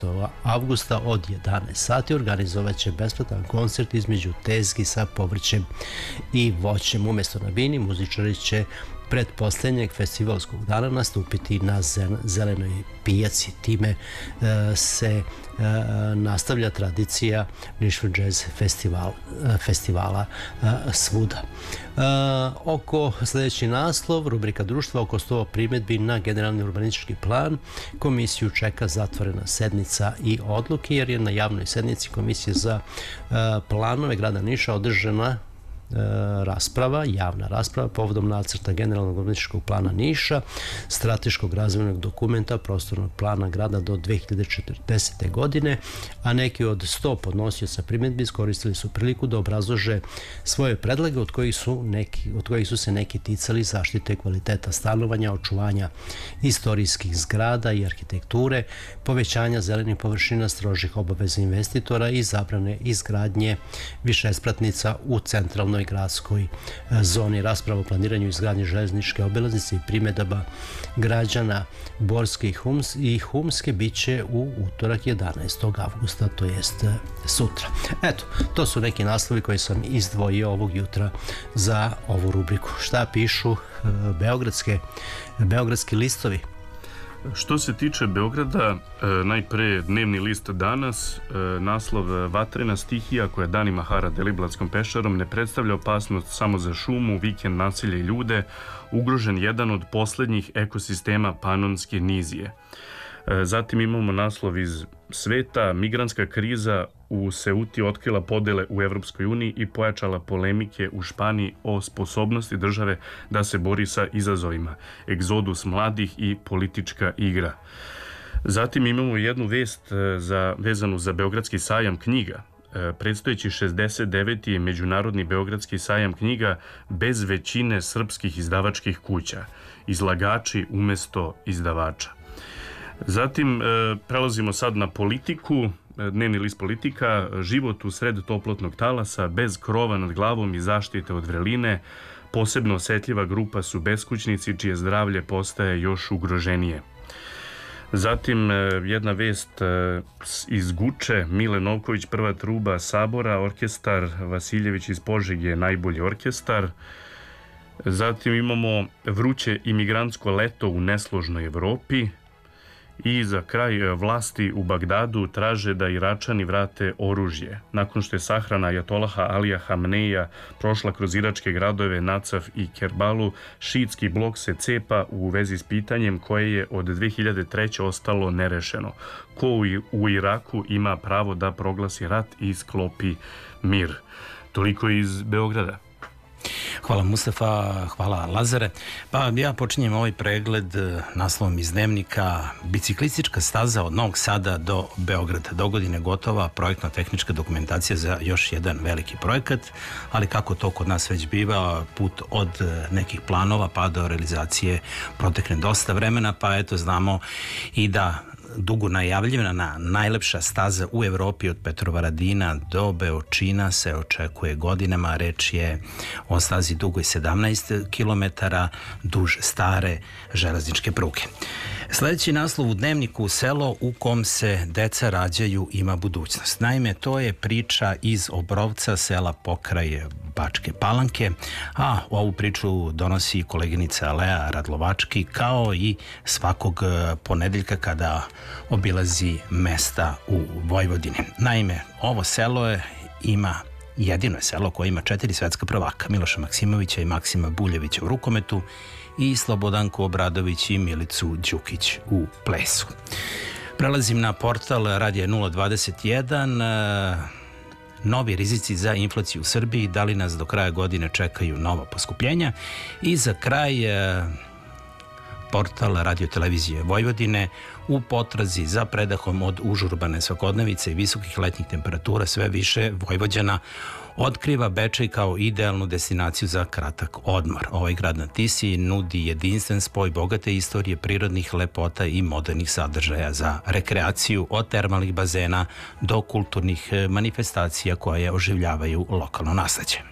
avgusta od 11 sati organizovat će besplatan koncert između tezgi sa povrćem i voćem. Umjesto na bini, muzičari će pred posljednjeg festivalskog dana nastupiti na zelenoj pijaci. Time se nastavlja tradicija Nišvil Jazz festivala svuda. Oko sljedeći naslov, rubrika društva, oko 100 primjedbi na generalni urbanistički plan. Komisiju čeka zatvorena sednica i odluke, jer je na javnoj sednici Komisije za planove grada Niša održana javna rasprava povodom nacrta generalnog urbanističkog plana Niša, strateškog razvojnog dokumenta prostornog plana grada do 2040. godine, a neki od 100 podnosioca primjedbi iskoristili su priliku da obrazlože svoje predloge, od kojih su se neki ticali zaštite kvaliteta stanovanja, očuvanja istorijskih zgrada i arhitekture, povećanja zelenih površina, strožih obaveza investitora i zabrane izgradnje višespratnica u centralnoj gradskoj zoni. Rasprava o planiranju izgradnje željezničke obilaznice i primjedaba građana Borske i Humske bit će u utorak 11. avgusta, to jest sutra. Eto, to su neki naslovi koje sam izdvojio ovog jutra za ovu rubriku. Šta pišu beogradski listovi? Što se tiče Beograda, najpre dnevni list Danas, naslov Vatrena stihija koja danima hara Deliblatskom pešarom ne predstavlja opasnost samo za šumu, vikend, naselje i ljude, ugrožen jedan od posljednjih ekosistema Panonske nizije. Zatim imamo naslov iz sveta, migrantska kriza u Seuti otkrila podele u Evropskoj uniji i pojačala polemike u Španiji o sposobnosti države da se bori sa izazovima, egzodus mladih i politička igra. Zatim imamo jednu vest vezanu za Beogradski sajam knjiga. Predstojeći 69. Međunarodni Beogradski sajam knjiga bez većine srpskih izdavačkih kuća, izlagači umjesto izdavača. Zatim prelazimo sad na politiku, dnevni list Politika, život u sred toplotnog talasa, bez krova nad glavom i zaštite od vreline, posebno osjetljiva grupa su beskućnici čije zdravlje postaje još ugroženije. Zatim jedna vest iz Guče, Mile Novković, prva truba Sabora, orkestar Vasiljević iz Požege, najbolji orkestar. Zatim imamo vruće imigrantsko leto u nesložnoj Evropi. I za kraj, vlasti u Bagdadu traže da Iračani vrate oružje. Nakon što je sahrana ajatolaha Alija Hamneija prošla kroz iračke gradove Nacaf i Kerbalu, šiitski blok se cepa u vezi s pitanjem koje je od 2003. ostalo nerešeno. Ko u Iraku ima pravo da proglasi rat i sklopi mir? Toliko iz Beograda. Hvala Mustafa, hvala Lazare. Pa ja počinjem ovaj pregled naslovom iz Dnevnika. Biciklistička staza od Novog Sada do Beograda. Dogodine gotova projektno-tehnička dokumentacija za još jedan veliki projekat, ali kako to kod nas već biva, put od nekih planova pa do realizacije protekne dosta vremena, pa eto znamo i da dugo najavljivana najlepša staza u Evropi od Petrovaradina do Beočina se očekuje godinama. Reč je o stazi dugoj 17 km duž stare železničke pruge. Sljedeći naslov u Dnevniku, selo u kom se deca rađaju ima budućnost. Naime, to je priča iz Obrovca, sela pokraj Bačke Palanke, a ovu priču donosi koleginica Lea Radlovački kao i svakog ponedeljka kada obilazi mesta u Vojvodini. Naime, ovo selo ima jedino je selo koje ima 4 svetska prvaka, Miloša Maksimovića i Maksima Buljevića u rukometu i Slobodanku Obradović i Milicu Đukić u plesu. Prelazim na portal Radija 021. Novi rizici za inflaciju u Srbiji, da li nas do kraja godine čekaju nova poskupljenja, i za kraj portal Radio-televizije Vojvodine u potrazi za predahom od užurbane svakodnevice i visokih letnjih temperatura sve više Vojvođana otkriva Bečej kao idealnu destinaciju za kratak odmor. Ovaj grad na Tisi nudi jedinstven spoj bogate istorije, prirodnih lepota i modernih sadržaja za rekreaciju, od termalnih bazena do kulturnih manifestacija koje oživljavaju lokalno nasleđe.